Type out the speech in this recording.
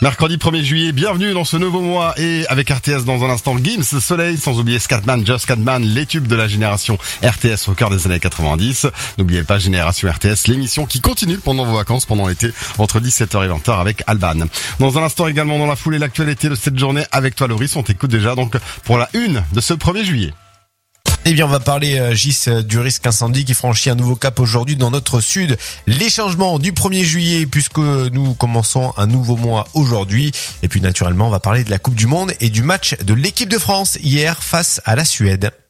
Mercredi 1er juillet, bienvenue dans ce nouveau mois et avec RTS dans un instant Gims, Soleil, sans oublier Scatman, Just Scatman, les tubes de la génération RTS au cœur des années 90. N'oubliez pas Génération RTS, l'émission qui continue pendant vos vacances, pendant l'été, entre 17h et 20h avec Alban. Dans un instant également dans la foulée, l'actualité de cette journée avec toi Loris, on t'écoute déjà donc pour la une de ce 1er juillet. Eh bien, on va parler, Gis, du risque incendie qui franchit un nouveau cap aujourd'hui dans notre sud. Les changements du 1er juillet puisque nous commençons un nouveau mois aujourd'hui. Et puis, naturellement, on va parler de la Coupe du Monde et du match de l'équipe de France hier face à la Suède.